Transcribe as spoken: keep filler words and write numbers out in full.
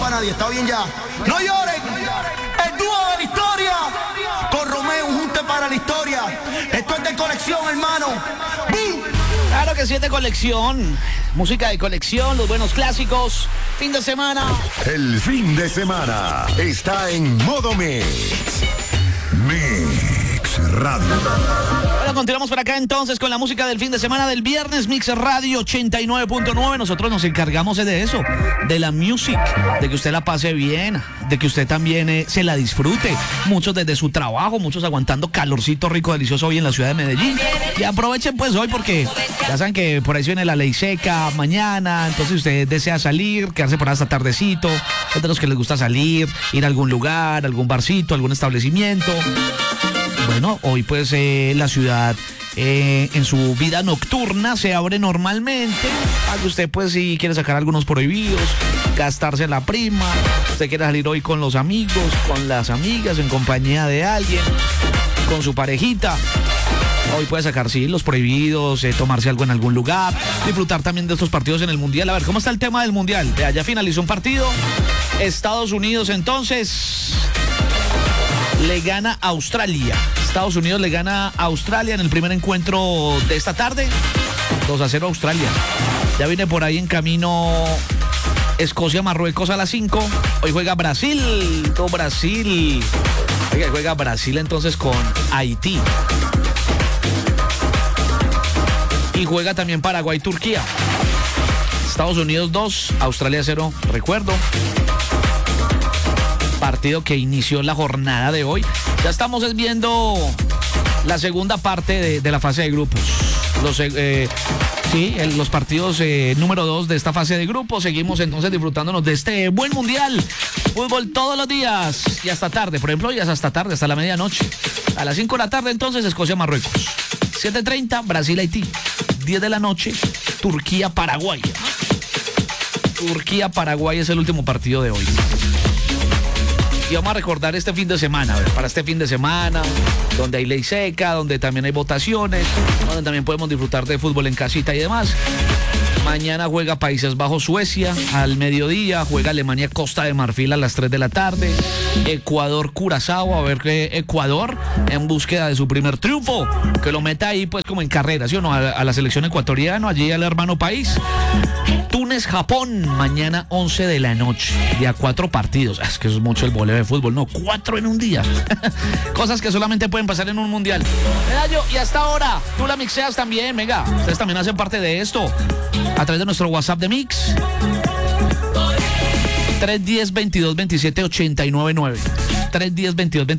para nadie, está bien ya. No lloren, el dúo de la historia, con Romeo, un junte para la historia. Esto es de colección, hermano. ¡Bum! Claro que sí, es de colección. Música de colección, los buenos clásicos. Fin de semana. El fin de semana está en modo Mix. Mix Radio. Bueno, continuamos por acá entonces con la música del fin de semana del viernes. Mix Radio ochenta y nueve punto nueve. Nosotros nos encargamos de eso, de la music, de que usted la pase bien, de que usted también eh, se la disfrute. Muchos desde su trabajo, muchos aguantando calorcito rico, delicioso hoy en la ciudad de Medellín. Y aprovechen pues hoy porque ya saben que por ahí viene la ley seca mañana. Entonces usted desea salir, quedarse por hasta tardecito. Es de los que les gusta salir, ir a algún lugar, algún barcito, algún establecimiento. Bueno, hoy pues eh, la ciudad eh, en su vida nocturna se abre normalmente. Para que usted pues si quiere sacar algunos prohibidos, gastarse la prima, usted quiere salir hoy con los amigos, con las amigas, en compañía de alguien, con su parejita. Hoy puede sacar, sí, los prohibidos, eh, tomarse algo en algún lugar, disfrutar también de estos partidos en el Mundial. A ver, ¿cómo está el tema del Mundial? De allá finalizó un partido. Estados Unidos entonces le gana a Australia. Estados Unidos le gana a Australia en el primer encuentro de esta tarde. dos a cero Australia. Ya viene por ahí en camino Escocia-Marruecos a las cinco. Hoy juega Brasil. Todo Brasil. Oiga, juega Brasil entonces con Haití. Y juega también Paraguay-Turquía. Estados Unidos dos, Australia cero. Recuerdo. Partido que inició la jornada de hoy. Ya estamos viendo la segunda parte de, de la fase de grupos. Los, eh, sí, el, los partidos eh, número dos de esta fase de grupos. Seguimos entonces disfrutándonos de este buen mundial. Fútbol todos los días y hasta tarde. Por ejemplo, ya es hasta tarde, hasta la medianoche. A las cinco de la tarde entonces Escocia-Marruecos. siete treinta Brasil-Haití. diez de la noche Turquía-Paraguay. Turquía-Paraguay es el último partido de hoy. Y vamos a recordar este fin de semana, a ver, para este fin de semana, donde hay ley seca, donde también hay votaciones, donde también podemos disfrutar de fútbol en casita y demás. Mañana juega Países Bajos, Suecia, al mediodía, juega Alemania, Costa de Marfil a las tres de la tarde, Ecuador, Curazao, a ver que Ecuador en búsqueda de su primer triunfo, que lo meta ahí pues como en carrera, ¿sí o no? A, a la selección ecuatoriana, allí al hermano país. Túnez, Japón, mañana once de la noche, día cuatro partidos. Es que eso es mucho el voleo de fútbol, no, cuatro en un día. Cosas que solamente pueden pasar en un mundial. Medallo, y hasta ahora, tú la mixeas también, venga, ustedes también hacen parte de esto. A través de nuestro WhatsApp de Mix. tres uno cero, veintidós veintisiete ochenta y nueve nueve. tres uno cero, veintidós veintisiete